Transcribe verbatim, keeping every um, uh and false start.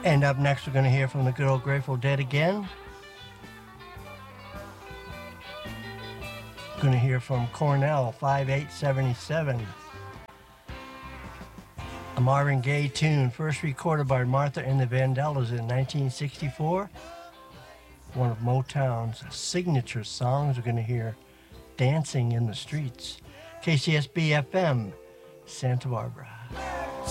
And up next, we're going to hear from the good old Grateful Dead again. Going to hear from Cornell, five eight seven seven. A Marvin Gaye tune, first recorded by Martha and the Vandellas in nineteen sixty-four. One of Motown's signature songs. We're going to hear Dancing in the Streets. K C S B F M, Santa Barbara.